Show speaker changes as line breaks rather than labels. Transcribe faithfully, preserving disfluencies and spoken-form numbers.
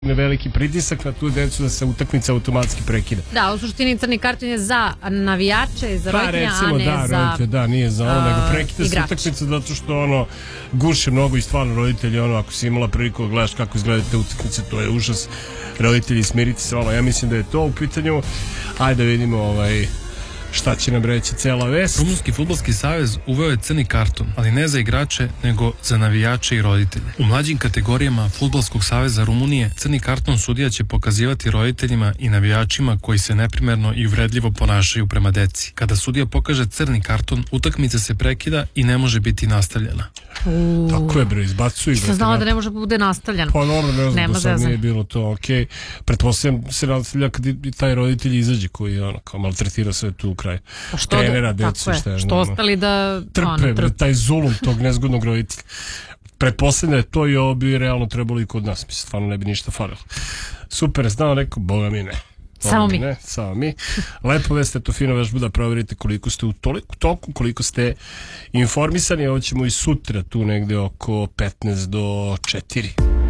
veliki pritisak na tu decu da se utakmica automatski prekida.
Da, u suštini crni karton je za navijače, za roditelja,
pa, recimo,
a ne
da,
za
roditelj, da, nije za ono, nego prekida se utakmica zato što ono guše mnogo i stvarno roditelji, ono, ako si imala priliku da gledaš kako izgledate utakmice, to je užas. Roditelji, smiriti se, ono, ja mislim da je to u pitanju. Ajde da vidimo ovaj šta će nam reći cela vest.
Rumunski fudbalski savez uveo je crni karton, ali ne za igrače, nego za navijače i roditelje. U mlađim kategorijama Fudbalskog saveza Rumunije crni karton sudija će pokazivati roditeljima i navijačima koji se neprimerno i uvredljivo ponašaju prema deci. Kada sudija pokaže crni karton, utakmica se prekida i ne može biti nastavljena.
U...
Tako je, bre, izbacuju.
Što znala da ne može bude nastavljeno?
Pa normalno, ne znam,
Nema
do sad
zezanja.
nije bilo to, okej. Okay. Pretpostavljam se nastavlja kad i taj roditelj izađe koji ono, kao maltretira sve tu u kraj.
Pa što
trenera,
da,
decu,
tako je,
šta je.
što
ono,
ostali da
trpe,
ono,
bre,
trpe.
taj zulum tog nezgodnog roditelja. Pretpostavljam da je to i ovo bi realno trebalo i kod nas. Mislim, stvarno ne bi ništa falilo. Super, znam, rekao, boga mi ne.
Samo mi.
Ne, samo mi. Lepo veste, to fino vežbu da proverite koliko ste u toliko toku, koliko ste informisani. Ovo ćemo i sutra tu negde oko petnaest do četiri.